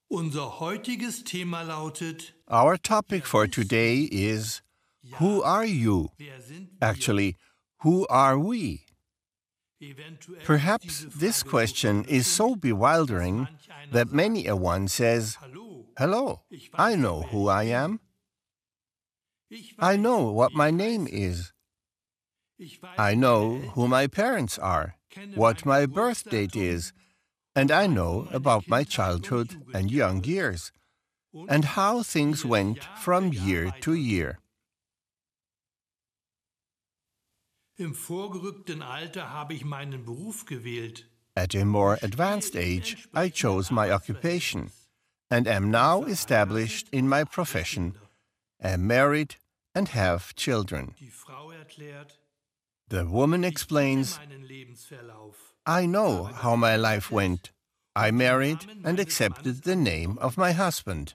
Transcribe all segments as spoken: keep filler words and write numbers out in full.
Unser heutiges Thema lautet, Our topic for today is, who are you? wer sind wir? Actually, who are we? Eventuell Perhaps ist diese this Frage question so is so verwirrend, bewildering dass manch einer that sagt, many a one says, Hallo, Hello, ich weiß I ja, know wer who ich I bin. am. Ich I weiß, know what wie my ich name heiße. is. Ich weiß, I wie know meine who Eltern my parents are, kenne what mein my birth date Geburtsdatum is, and I und know meine about my Kindheit und childhood and young Jugendjahre. years, Und and how wie things es went Jahr für from Jahr year to weiterging. year. Im vorgerückten Alter habe ich meinen Beruf gewählt. At a more advanced age, I chose my occupation, and am now established in my profession, am married, and have children. Die Frau erklärt, The woman ich kenne explains, meinen Lebensverlauf. I know how my life went. I married and accepted the name of my husband.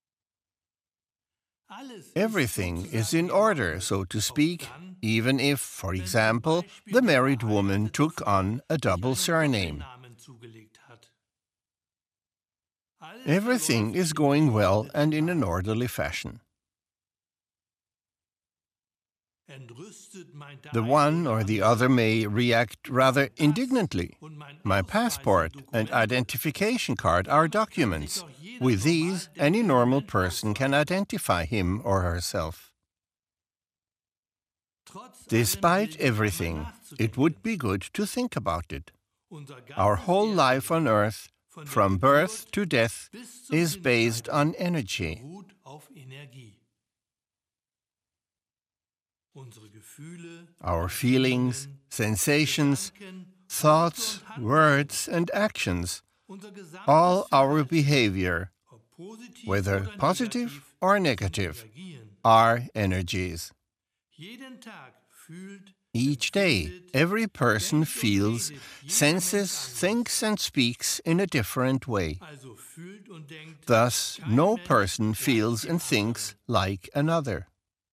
Alles ist Everything is sozusagen in in order, Ordnung, so to auch speak, dann, even if, for wenn zum example, Beispiel the die married woman verheiratete took Frau on a sich double einen surname. Doppelnamen zugelegt hat. Alles Everything verläuft is in going well geordneten and in an Bahnen. orderly fashion. Entrüstet meint der The eine one oder or the andere, other may react rather Pass indignantly. und mein My Ausweis passport sind and Dokumente. identification card are Damit kann sich documents. doch jeder With normal these, any denkende normal Mensch person can ausweisen. identify him or herself. Trotz allem Despite gilt es, einmal everything, it would nachzudenken. be good to think about it. Unser Our ganzes whole life on Erdenleben, earth, von der from birth Geburt to death, bis zum is based Hinscheiden, on energy. beruht auf Energie. Unsere Gefühle, Our feelings, Empfindungen, sensations, Gedanken, thoughts, Worte und words, Handlungen, and actions, unser gesamtes all our Verhalten, behavior, ob positiv whether oder positive negativ, or sind negative, Energien. are energies. Jeden Tag fühlt, Each day, empfindet, every person denkt und feels, redet jeder senses, Mensch anders. thinks, and speaks in a different way. Also fühlt und denkt Thus, kein no Mensch person gleich feels dem and anderen. thinks like another.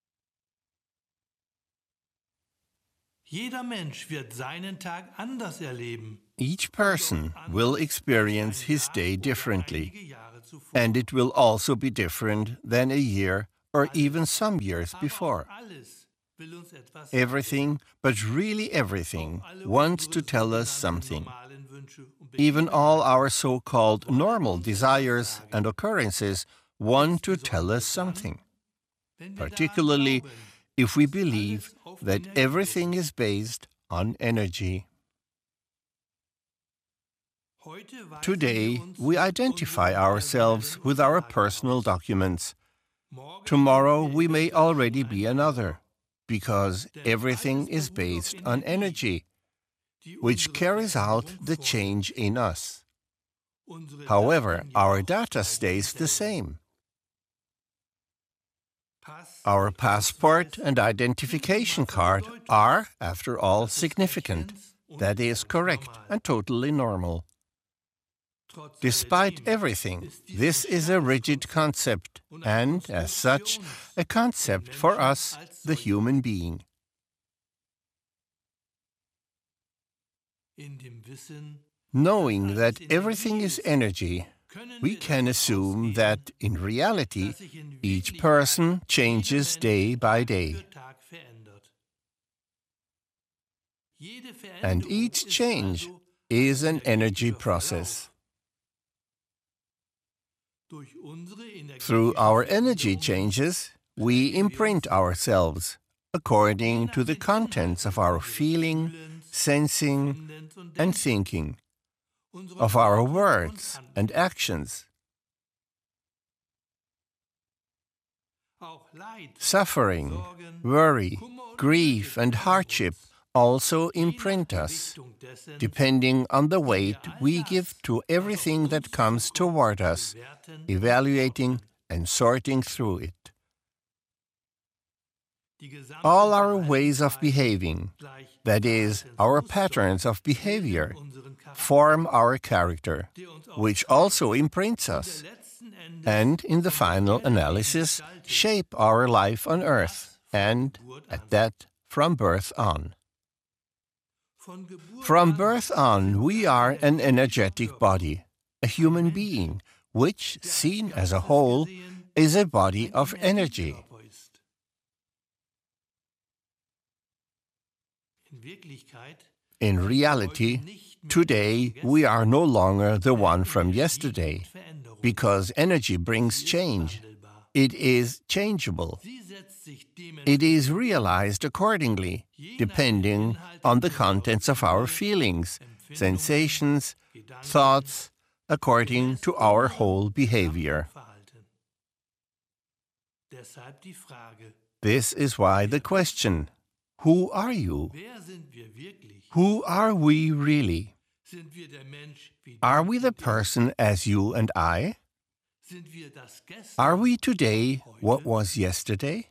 Jeder Mensch wird seinen Tag anders erleben. Each Und auch person will anders als experience ein his Jahr day oder differently, einige Jahre zuvor. and it will also be different than a year or even some years Aber before. auch alles will uns etwas sagen. Everything, but really Auch everything, alle wants to unsere tell us sogenannten something. normalen Wünsche und Even all Begebenheiten our so-called wollen normal uns etwas desires sagen. and occurrences want to tell us Insbesondere something, dann, wenn wir daran particularly glauben, if we dass believe alles auf that Energie everything beruht. is based on energy. Heute weisen wir Today, uns we mit identify unseren ourselves personellen with our Unterlagen personal aus. documents. Morgen Tomorrow, sind wir we may eventuell already schon be ein another, anderer. because Denn everything alles is beruht auf based on Energie, energy, die which unsere carries out Veränderung the vornimmt. change in us. Unsere However, Daten our jedoch data bleiben stays the dieselben. same. Pass Our und passport Ausweis and sind identification immer von card Bedeutung. are, after all, Das ist significant. rechtens und That is ganz correct normal. and totally normal. Trotz Despite alledem everything, ist dies this ein is a starres rigid Konzept concept, und eine and, as Konstrukt für such, uns, a den concept for Menschen us, als the solchen. human being. In dem Wissen, Knowing dass that alles everything Energie is ist, energy, können we wir can davon assume ausgehen, that, in reality, dass sich in each Wirklichkeit person jeder changes Mensch day by Tag day, für Tag verändert. Jede and Veränderung each ist change also is ein an energy energetischer process. Verlauf. Durch unsere Through energetischen our energy Veränderungen changes, we prägen wir imprint uns ourselves je according nach to the den contents of Inhalten our unseres feeling, Fühlens, sensing, Empfindens und and Denkens, thinking, unserer of our Worte und words and Handlungen. actions. Auch Leid, Suffering, Sorgen, worry, Kummer und grief, Unglück and prägen hardship uns, also je nach imprint der us, Richtung dessen, depending on the wie wir weight all we das, give to was auf everything that uns comes zukommt, toward us, bewerten und evaluating ordnen. and sorting through it. Die gesamten All our ways of Verhaltensweisen behaving, gleich that is, our Verhaltensmuster, patterns of bilden behavior, unseren Charakter, form our character, der uns auch which prägt also imprints und der us, letzten Endes and in the unser final Erdenleben analysis, gestaltet. shape our life on earth, Das von and, Geburt at an. that, from birth on. Von Geburt From an birth on, sind we wir are ein an energetischer energetic Körper, body, a human Mensch, being, which, seen as a whole, is a body of energy. In reality, today we are no longer the one from yesterday, because energy brings change. It is changeable. It is realized accordingly, depending on the contents of our feelings, sensations, thoughts, according to our whole behavior. This is why the question, who are you? Who are we really? Are we the person as you and I? Are we today what was yesterday?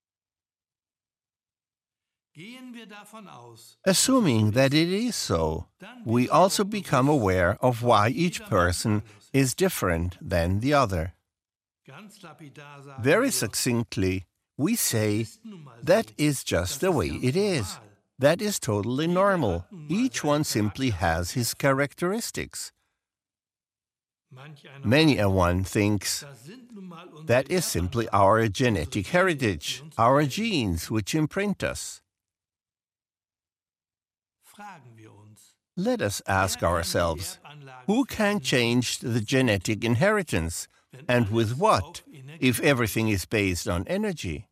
Assuming that it is so, we also become aware of why each person is different than the other. Very succinctly, we say, that is just the way it is. That is totally normal. Each one simply has his characteristics. Many a one thinks, that is simply our genetic heritage, our genes which imprint us. Let us ask ourselves, who can change the genetic inheritance, and with what, if everything is based on energy?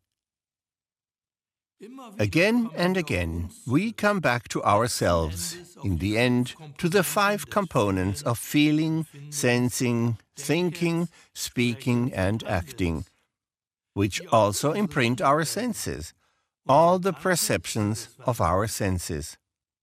Again and again, we come back to ourselves, in the end, to the five components of feeling, sensing, thinking, speaking, and acting, which also imprint our senses, all the perceptions of our senses.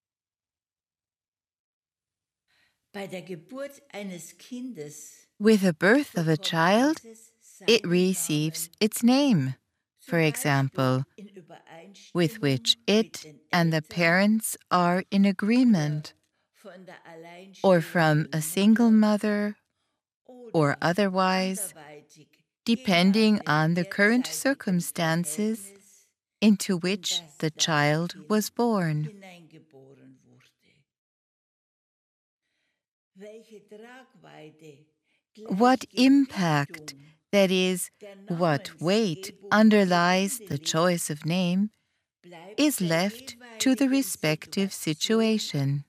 With the birth of a child, it receives its name, for example, with which it and the parents are in agreement, or from a single mother, or otherwise, depending on the current circumstances into which the child was born. What impact, that is, what weight underlies the choice of name, is left to the respective situation.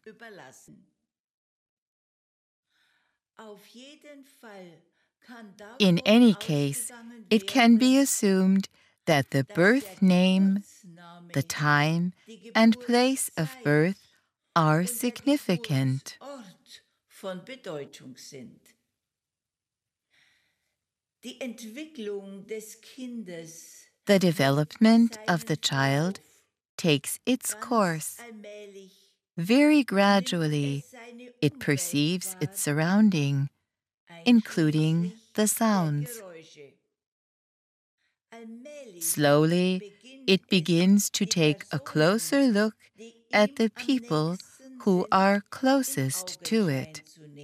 In any case, it can be assumed that the birth name, the time, and place of birth are significant. The development of the child takes its course. Very gradually, it perceives its surrounding, including the sounds. Slowly, it begins to take a closer look at the people who are closest to it.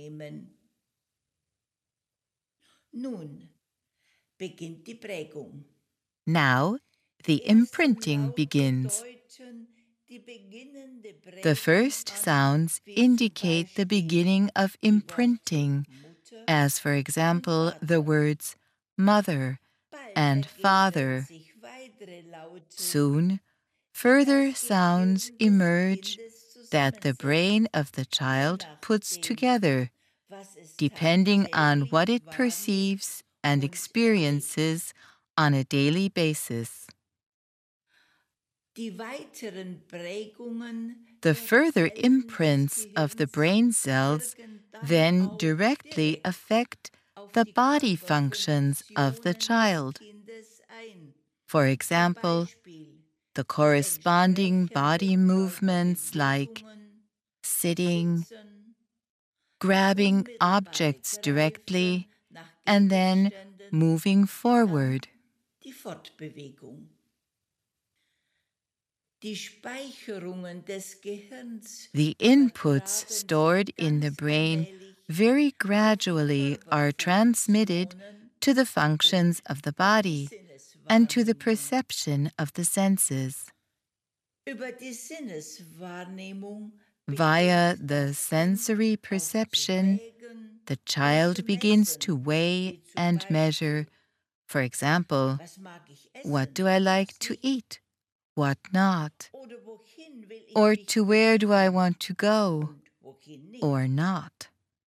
Now, the imprinting begins. The first sounds indicate the beginning of imprinting, as for example the words mother and father. Soon, further sounds emerge that the brain of the child puts together, depending on what it perceives and experiences on a daily basis. The further imprints of the brain cells then directly affect the body functions of the child. For example, the corresponding body movements like sitting, grabbing objects directly, and then moving forward. The inputs stored in the brain very gradually are transmitted to the functions of the body and to the perception of the senses. Via the sensory perception, the child begins to weigh and measure, for example, what do I like to eat, what not, or to where do I want to go, or not.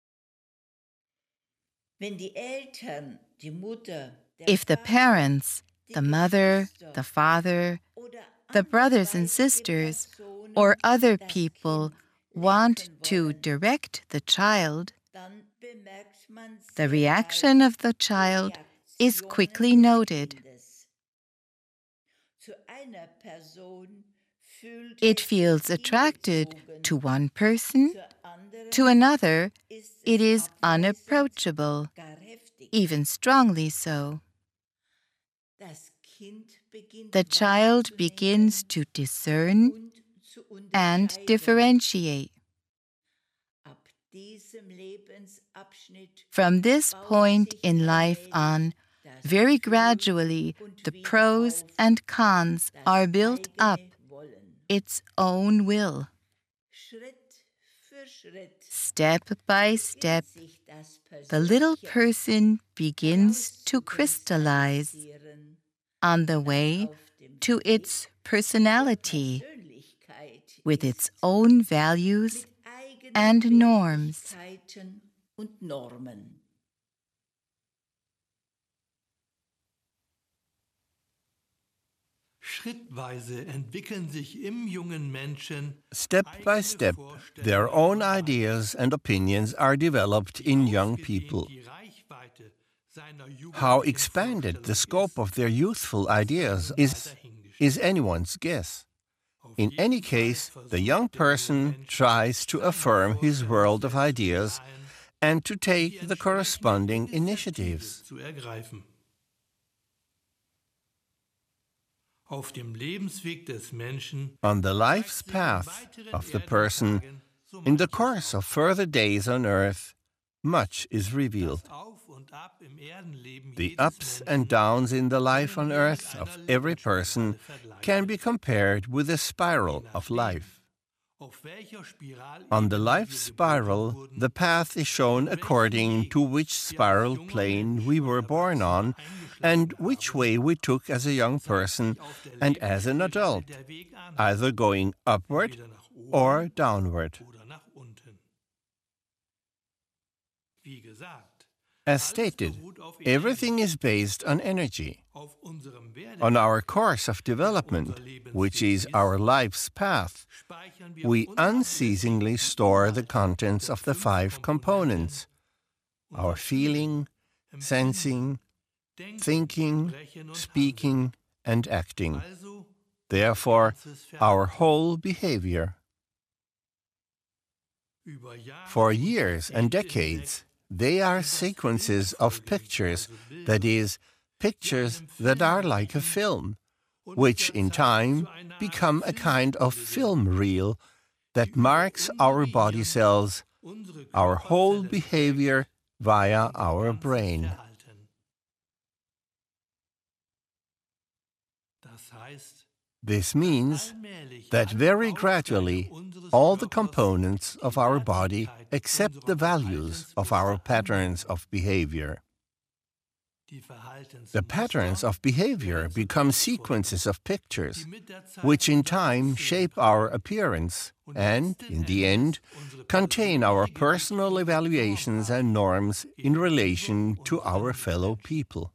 If the parents, the mother, the father, the brothers and sisters, or other people want to direct the child, the reaction of the child is quickly noted. It feels attracted to one person, to another it is unapproachable, even strongly so. The child begins to discern and differentiate. From this point in life on, very gradually the pros and cons are built up, its own will. Step by step, the little person begins to crystallize on the way to its personality, with its own values and norms. Step by step, their own ideas and opinions are developed in young people. How expanded the scope of their youthful ideas is, is anyone's guess. In any case, the young person tries to affirm his world of ideas and to take the corresponding initiatives. On the life's path of the person, in the course of further days on earth, much is revealed. The ups and downs in the life on earth of every person can be compared with a spiral of life. On the life spiral, the path is shown according to which spiral plane we were born on and which way we took as a young person and as an adult, either going upward or downward. As stated, everything is based on energy. On our course of development, which is our life's path, we unceasingly store the contents of the five components: our feeling, sensing, thinking, speaking, and acting. Therefore, our whole behavior. For years and decades, they are sequences of pictures, that is, pictures that are like a film, which in time become a kind of film reel that marks our body cells, our whole behavior via our brain. This means that very gradually all the components of our body accept the values of our patterns of behavior. The patterns of behavior become sequences of pictures, which in time shape our appearance and, in the end, contain our personal evaluations and norms in relation to our fellow people.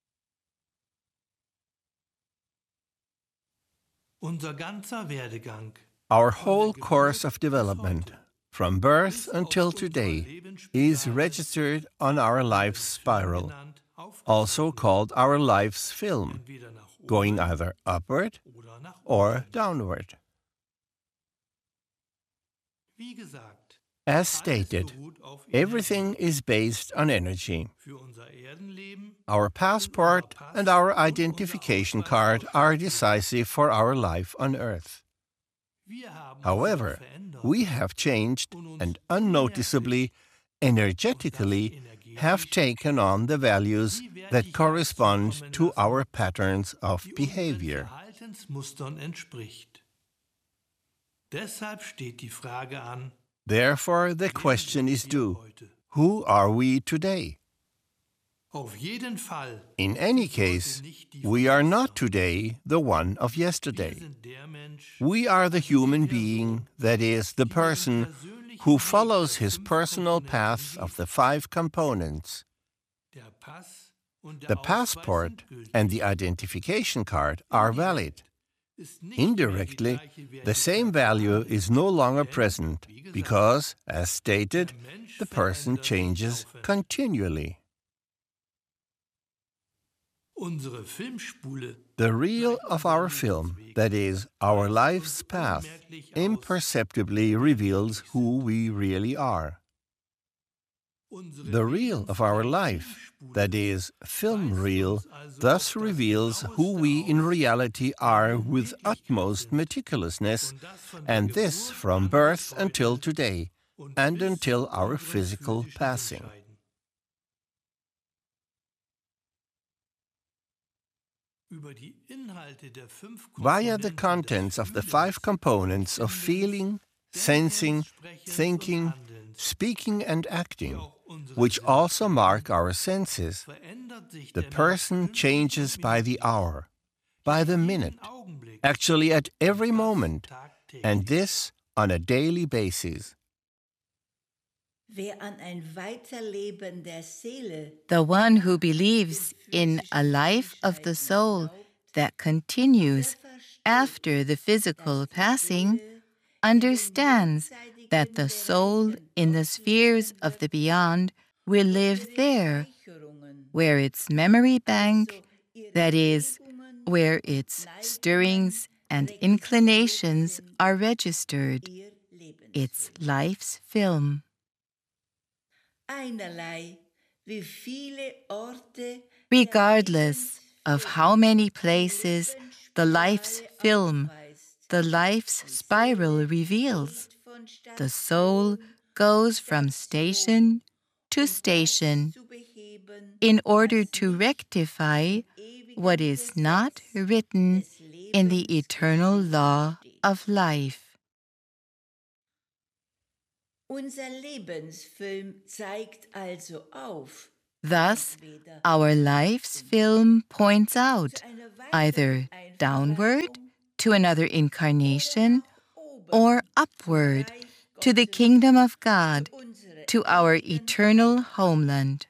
Our whole course of development, from birth until today, is registered on our life's spiral, also called our life's film, going either upward or downward. As stated, everything is based on energy. Our passport and our identification card are decisive for our life on earth. However, we have changed and unnoticeably, energetically, have taken on the values that correspond to our patterns of behavior. Deshalb steht die Frage an, Therefore the question is due, who are we today? auf jeden Fall In any case, we are not today the one of yesterday. sind der Mensch, We are the human being, that is, the person who follows his personal path of the five components. der Pass und der The Ausweis passport sind gültig. and the identification card are valid. Ist nicht Indirectly, mehr die gleiche the same value is no longer present because, as stated, the person changes continually. Unsere Filmspule The reel of our film, that is, our life's path, imperceptibly reveals who we really are. The reel of our life, that is, film reel, thus reveals who we in reality are with utmost meticulousness, and this from birth until today, and until our physical passing. über die Inhalte der fünf Via the Komponenten contents of the five components of feeling, sensing, thinking, speaking, and acting, which also mark our senses, verändert sich the der person changes by the hour, by the minute, Augenblick actually at every moment, tagtäglich. and this on a daily basis. Wer an ein Weiterleben der Seele The one who believes in a life of the soul that continues after the physical passing understands that the soul in the spheres of the beyond will live there, where its memory bank, that is, where its stirrings and inclinations are registered, its life's film. einerlei, wie viele Orte Regardless of how many places the life's film, the life's spiral reveals, the soul goes from station to station in order to rectify what is not written in the eternal law of life. Unser Lebensfilm zeigt also auf, Thus, our life's film points out either downward to another incarnation or upward to the kingdom of God, to our eternal homeland.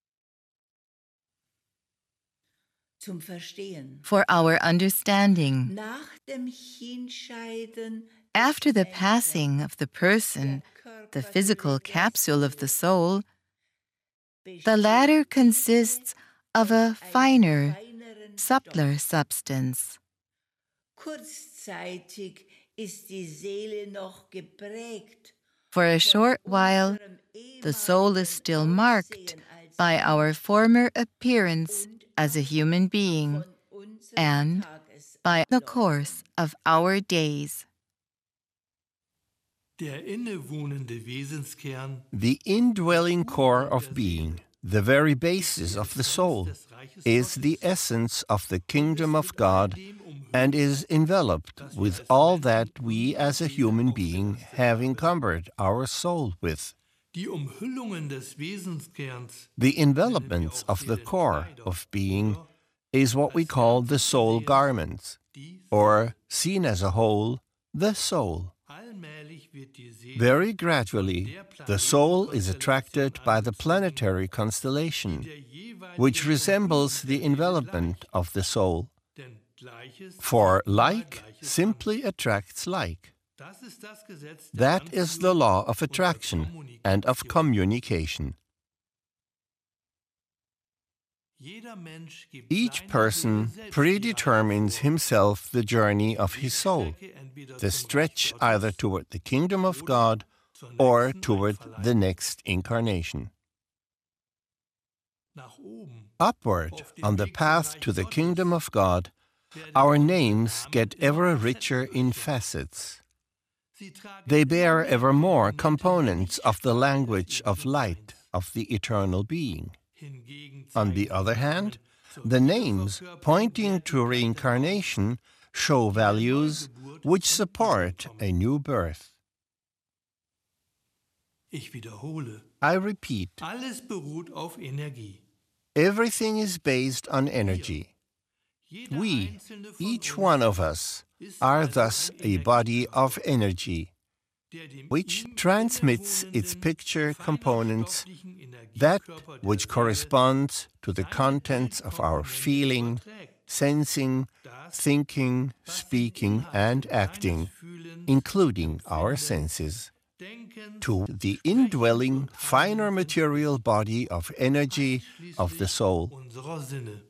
zum Verstehen. For our understanding, Nach dem Hinscheiden after the passing of the person, the physical capsule of the soul, the latter consists of a finer, subtler substance. Kurzzeitig ist die Seele noch geprägt. For a short while, the soul is still marked by our former appearance as a human being and by the course of our days. Der innewohnende Wesenskern The indwelling core of being, the very basis of the soul, is the essence of the kingdom of God and is enveloped with all that we as a human being have encumbered our soul with. die Umhüllungen des Wesenskerns The envelopments of the core of being is what we call the soul garments, or, seen as a whole, the soul. allmählich wird die Seele Very gradually, the soul is attracted by the planetary constellation, which resembles the envelopment of the soul. denn Gleiches For like simply attracts like. das ist das Gesetz der That is the law of attraction and of communication. Jeder Mensch gibt Each seiner person Seele selbst predetermines himself the journey of his soul, die Strecke entweder the zum stretch Reich Gottes, either toward the kingdom of God or toward the next incarnation. nach oben. Upward, on the path to the kingdom of God, our names get ever richer in facets. Sie tragen They bear ever more components of the language of light of the eternal being. hingegen On the other hand, the names pointing to reincarnation show values which support a new birth. Ich wiederhole. I repeat, Alles beruht auf Energie. everything is based on energy. We, each one of us, are thus a body of energy, which transmits its picture components, that which corresponds to the contents of our feeling, sensing, thinking, speaking, and acting, including our senses, to the indwelling, finer material body of energy of the soul. Unserer Sinne.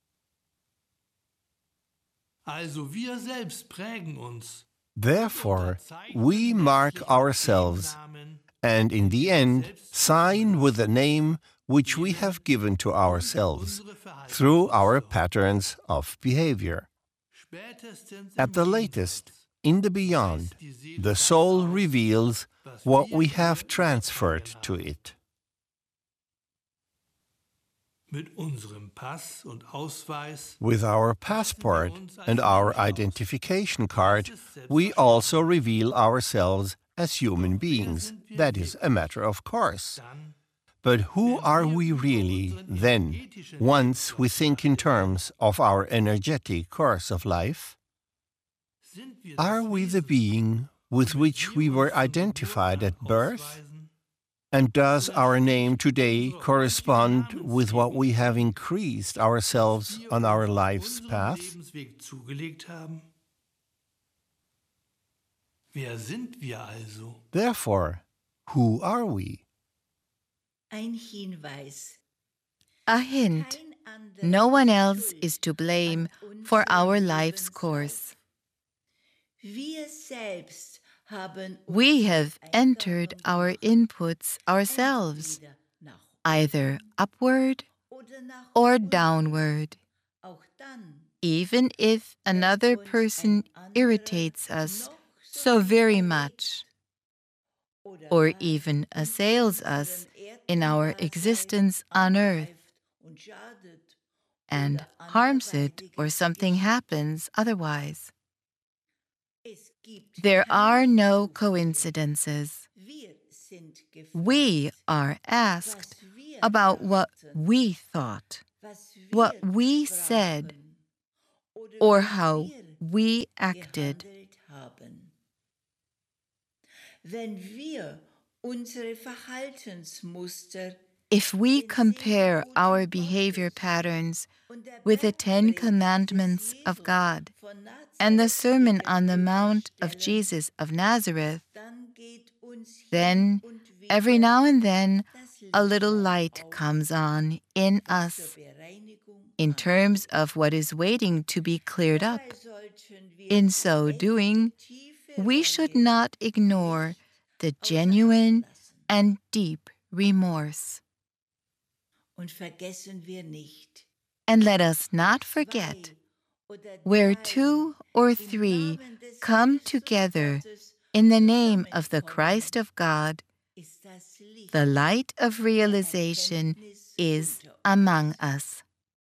Also wir selbst prägen uns. Therefore, we mark ourselves, and in the end, sign with the name which we have given to ourselves through our patterns of behavior. At the latest, in the beyond, the soul reveals what we have transferred to it. Mit unserem Pass und Ausweis With our passport and our identification card, we also reveal ourselves as human beings. That is a matter of course. But who are we really then, once we think in terms of our energetic course of life? Are we the being with which we were identified at birth? And does our name today correspond with what we have increased ourselves on our life's path? Wer sind wir also? Therefore, who are we? Ein Hinweis. A hint. No one else is to blame for our life's course. Wir selbst haben We have entered our inputs ourselves, either upward or downward. Even if another person irritates us so very much, or even assails us in our existence on earth, and harms it or something happens otherwise. There are no coincidences. We are asked about what we thought, what we said, or how we acted. Wenn wir unsere Verhaltensmuster If we compare our behavior patterns with the Ten Commandments of God and the Sermon on the Mount of Jesus of Nazareth, then every now and then a little light comes on in us in terms of what is waiting to be cleared up. In so doing, we should not ignore the genuine and deep remorse. And let us not forget, where two or three come together in the name of the Christ of God, the light of realization is among us.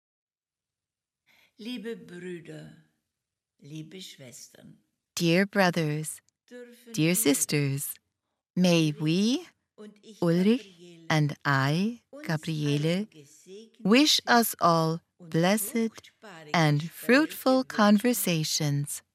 Liebe Brüder, liebe Schwestern, Dear brothers, dear sisters, may we, Ulrich and I, Gabriele, wish us all blessed and fruitful conversations.